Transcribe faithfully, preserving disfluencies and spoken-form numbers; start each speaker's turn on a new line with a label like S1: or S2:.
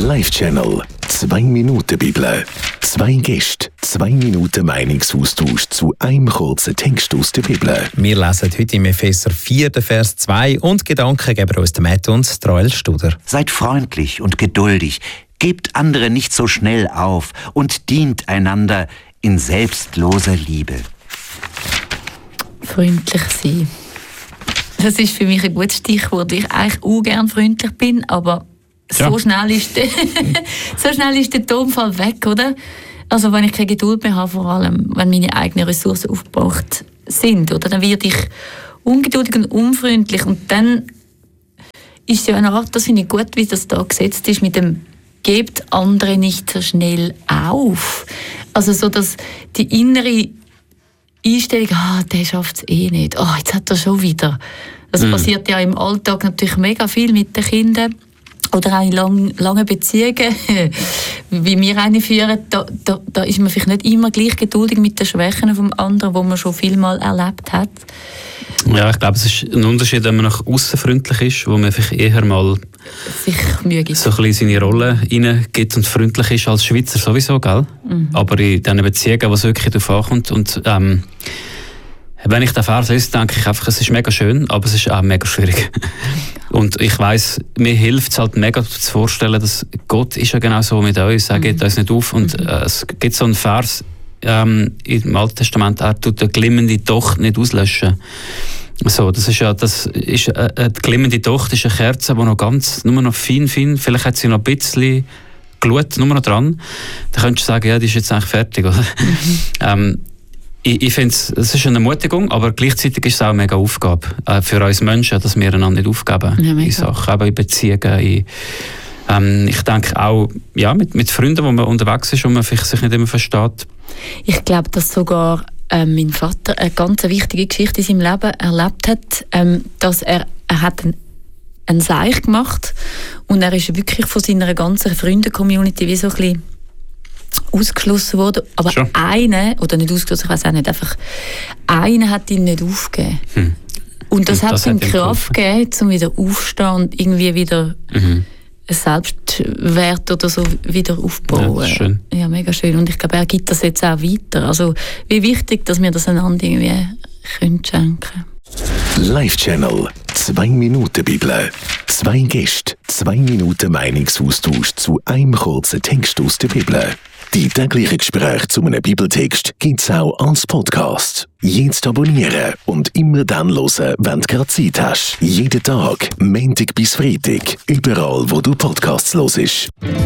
S1: Live-Channel. Zwei Minuten Bibel. Zwei Gäste, zwei Minuten Meinungsaustausch zu einem kurzen Text aus der Bibel.
S2: Wir lesen heute im Epheser vier, Vers zwei und Gedanken geben uns Matt und Joel Studer.
S3: Seid freundlich und geduldig, gebt andere nicht so schnell auf und dient einander in selbstloser Liebe.
S4: Freundlich sein. Das ist für mich ein gutes Stichwort, weil ich eigentlich auch gerne freundlich bin, aber ja. so, schnell ist der, so schnell ist der Tonfall weg, oder? Also wenn ich keine Geduld mehr habe, vor allem wenn meine eigenen Ressourcen aufgebraucht sind, oder? Dann werde ich ungeduldig und unfreundlich und dann ist es ja eine Art, das finde ich gut, wie das da gesetzt ist, mit dem «Gebt andere nicht so schnell auf». Also so, dass die innere Einstellung, ah, der schafft es eh nicht, ah, jetzt hat er schon wieder. Das mm. passiert ja im Alltag natürlich mega viel mit den Kindern oder auch in lang, langen Beziehungen, wie wir eine führen, da, da, da ist man vielleicht nicht immer gleich geduldig mit den Schwächen vom anderen, die man schon viel mal erlebt hat.
S5: Ja, ich glaube, es ist ein Unterschied, wenn man nach aussen freundlich ist, wo man vielleicht eher mal
S4: sich Mühe gibt.
S5: So ein bisschen seine Rolle reingibt und freundlich ist als Schweizer sowieso, gell? Mhm. Aber in diesen Beziehungen, wo es wirklich darauf ankommt und ähm, wenn ich den Vers lese, denke ich einfach, es ist mega schön, aber es ist auch mega schwierig. Und ich weiss, mir hilft es halt mega zu vorstellen, dass Gott ist ja genau so mit uns, er geht mhm. uns nicht auf. Und äh, es gibt so einen Vers ähm, im Alten Testament, er tut eine glimmende Tochter nicht auslöschen. So, das ist ja, das ist, äh, eine glimmende Tochter ist eine Kerze, die noch ganz, nur noch fein, fein, vielleicht hat sie noch ein bisschen Glut, nur noch dran. Dann könntest du sagen, ja, die ist jetzt eigentlich fertig, oder? Mhm. ähm, Ich, ich finde, es ist eine Ermutigung, aber gleichzeitig ist es auch eine mega Aufgabe äh, für uns Menschen, dass wir einander nicht aufgeben ja, in Sachen, eben in Beziehungen. In, ähm, ich denke auch ja, mit, mit Freunden, wo man unterwegs ist und man vielleicht sich nicht immer versteht.
S4: Ich glaube, dass sogar äh, mein Vater eine ganz wichtige Geschichte in seinem Leben erlebt hat, ähm, dass er, er hat einen, einen Seich gemacht und er ist wirklich von seiner ganzen Freunde-Community wie so ein bisschen ausgeschlossen worden, aber schon. Einer, oder nicht ausgeschlossen, ich weiß auch nicht, einfach einer hat ihn nicht aufgegeben. Hm. Und das, und das hat ihm Kraft gegeben, um wieder aufzustehen und irgendwie wieder mhm. einen Selbstwert oder so wieder aufbauen.
S5: Ja, schön.
S4: Ja, mega schön. Und ich glaube, er gibt das jetzt auch weiter. Also wie wichtig, dass wir das einander irgendwie können schenken.
S1: Live-Channel. Zwei Minuten Bibel. Zwei Gäste, zwei Minuten Meinungsaustausch zu einem kurzen Text aus der Bibel. Die täglichen Gespräche zu einem Bibeltext gibt es auch als Podcast. Jetzt abonnieren und immer dann hören, wenn du gerade Zeit hast. Jeden Tag, Montag bis Freitag, überall wo du Podcasts hörst.